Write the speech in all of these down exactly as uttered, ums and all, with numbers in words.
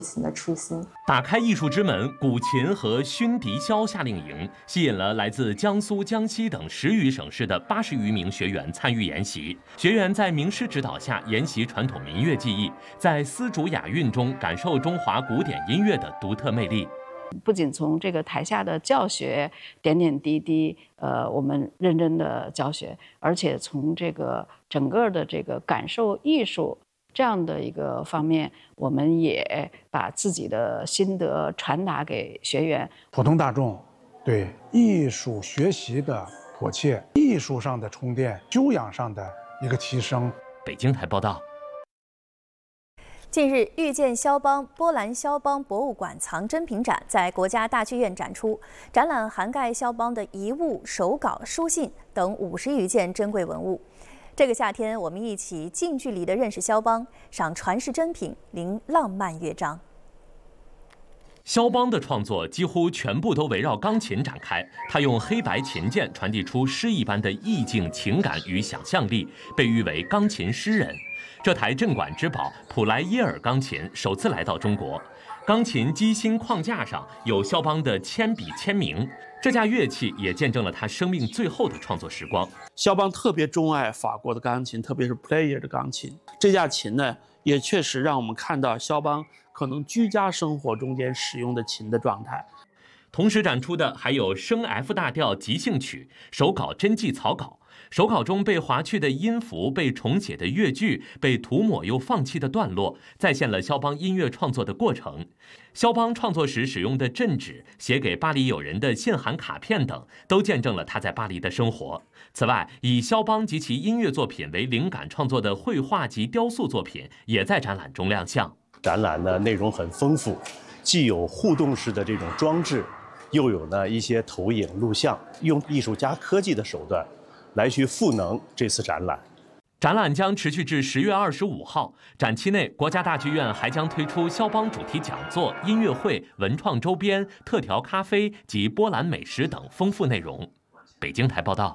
打开艺术之门，古琴和熏笛箫夏令营吸引了来自江苏、江西等十余省市的八十余名学员参与研习。学员在名师指导下研习传统民乐技艺，在丝竹雅韵中感受中华古典音乐的独特魅力。 不仅从这个台下的教学点点滴滴，呃，我们认真的教学，而且从这个整个的这个感受艺术这样的一个方面，我们也把自己的心得传达给学员。 普通大众对艺术学习的迫切，艺术上的充电，修养上的一个提升。 北京台报道。 近日，遇见肖邦波兰肖邦博物馆藏珍品展在国家大剧院展出，展览涵盖肖邦的遗物、手稿、书信等五十余件珍贵文物。这个夏天，我们一起近距离地认识肖邦，赏传世珍品，聆浪漫乐章。 肖邦的创作几乎全部都围绕钢琴展开，他用黑白琴键传递出诗一般的意境、情感与想象力，被誉为钢琴诗人。这台镇馆之宝普莱耶尔钢琴首次来到中国，钢琴机芯框架上有肖邦的铅笔签名。这架乐器也见证了他生命最后的创作时光。 肖邦特别钟爱法国的钢琴，特别是 Player 的钢琴。这架琴呢，也确实让我们看到肖邦可能居家生活中间使用的琴的状态。 同时展出的还有升 F 大调即兴曲、手稿真迹草稿。手稿中被划去的音符、被重写的乐句、被涂抹又放弃的段落，再现了肖邦音乐创作的过程。肖邦创作时使用的镇纸、写给巴黎友人的信函卡片等，都见证了他在巴黎的生活。此外，以肖邦及其音乐作品为灵感创作的绘画及雕塑作品，也在展览中亮相。 展览的内容很丰富，既有互动式的这种装置，又有呢一些投影录像，用艺术家科技的手段来去赋能这次展览。 展览将持续至十月二十五号。展期内，国家大剧院还将推出肖邦主题讲座、音乐会、文创周边、特调咖啡及波兰美食等丰富内容。北京台报道。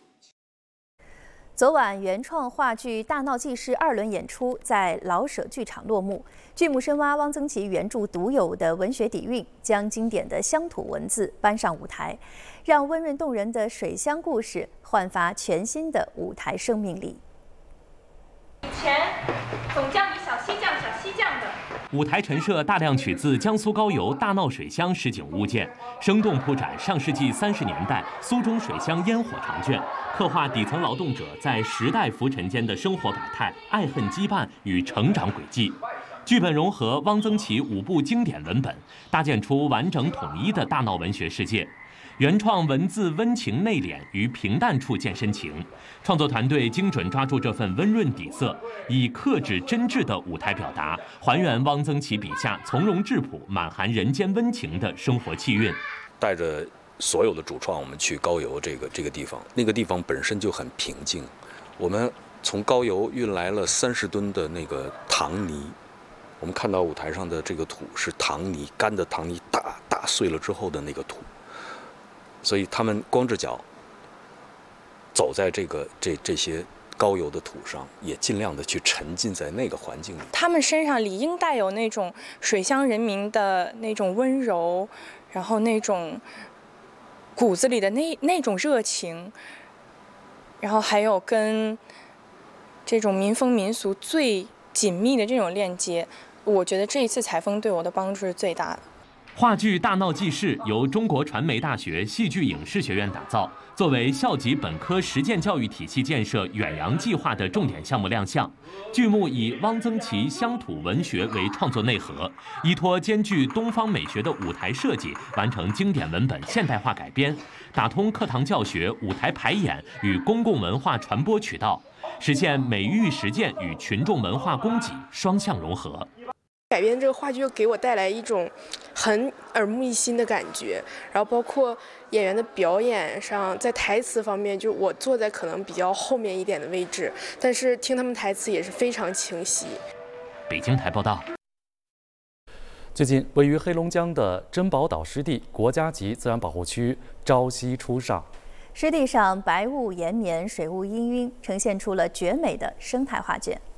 昨晚，原创话剧《大闹记事》二轮演出在老舍剧场落幕。剧目深挖汪曾祺原著独有的文学底蕴，将经典的乡土文字搬上舞台，让温润动人的水乡故事焕发全新的舞台生命力。 以前总叫你小西匠、小西匠的。 舞台陈设大量取自江苏高邮大闹水乡实景物件，生动铺展上世纪三十年代苏中水乡烟火长卷，刻画底层劳动者在时代浮沉间的生活百态、爱恨羁绊与成长轨迹。剧本融合汪曾祺五部经典文本，搭建出完整统一的大闹文学世界。原创文字温情内敛，于平淡处见深情。创作团队精准抓住这份温润底色，以克制真挚的舞台表达，还原汪曾祺笔下从容质朴、满含人间温情的生活气韵。 带着所有的主创，我们去高邮这个这个地方，那个地方本身就很平静。我们从高邮运来了三十吨的那个糖泥，我们看到舞台上的这个土是糖泥，干的糖泥打打碎了之后的那个土。所以他们光着脚走在这个这这些高邮的土上，也尽量的去沉浸在那个环境里。 他们身上理应带有那种水乡人民的那种温柔，然后那种骨子里的那那种热情，然后还有跟这种民风民俗最紧密的这种链接。我觉得这一次采风对我的帮助是最大的。 话剧《大闹记事》由中国传媒大学戏剧影视学院打造，作为校级本科实践教育体系建设远洋计划的重点项目亮相。剧目以汪曾祺乡土文学为创作内核，依托兼具东方美学的舞台设计，完成经典文本现代化改编，打通课堂教学、舞台排演与公共文化传播渠道，实现美育实践与群众文化供给双向融合。 改编这个话剧又给我带来一种很耳目一新的感觉，然后包括演员的表演上，在台词方面，就我坐在可能比较后面一点的位置，但是听他们台词也是非常清晰。 北京台报道。 最近，位于黑龙江的珍宝岛湿地国家级自然保护区朝夕初上， 湿地上白雾延绵，水雾氤氲，呈现出了绝美的生态画卷。